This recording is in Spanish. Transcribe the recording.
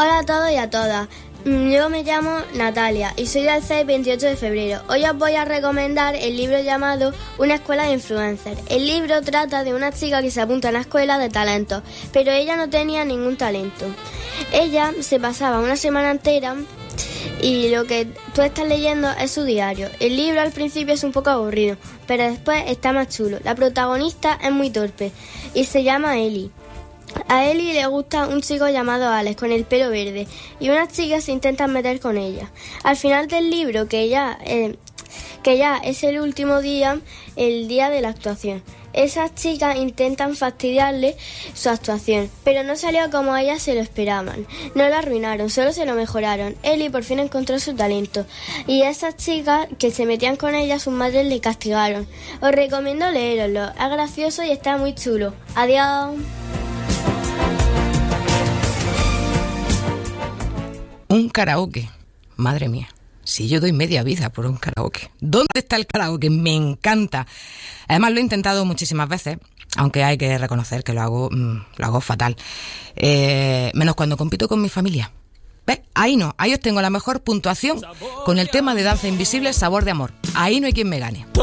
Hola a todos y a todas. Yo me llamo Natalia y soy del CES 28 de febrero. Hoy os voy a recomendar el libro llamado Una escuela de influencers. El libro trata de una chica que se apunta a una escuela de talentos, pero ella no tenía ningún talento. Ella se pasaba una semana entera y lo que tú estás leyendo es su diario. El libro al principio es un poco aburrido, pero después está más chulo. La protagonista es muy torpe y se llama Ellie. A Ellie le gusta un chico llamado Alex con el pelo verde y unas chicas se intentan meter con ella. Al final del libro, que ya es el último día, el día de la actuación, esas chicas intentan fastidiarle su actuación, pero no salió como ellas se lo esperaban. No lo arruinaron, solo se lo mejoraron. Ellie por fin encontró su talento y esas chicas que se metían con ella, sus madres le castigaron. Os recomiendo leeroslo, es gracioso y está muy chulo. Adiós. Un karaoke. Madre mía, si yo doy media vida por un karaoke. ¿Dónde está el karaoke? Me encanta. Además lo he intentado muchísimas veces, aunque hay que reconocer que lo hago fatal. Menos cuando compito con mi familia. ¿Ves? Ahí no, ahí os tengo la mejor puntuación con el tema de Danza Invisible, Sabor de Amor. Ahí no hay quien me gane.